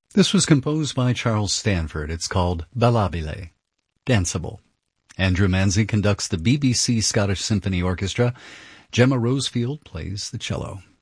This was composed by Charles Stanford. It's called Ballabile, danceable. Andrew Manzi conducts the BBC Scottish Symphony Orchestra. Gemma Rosefield plays the cello.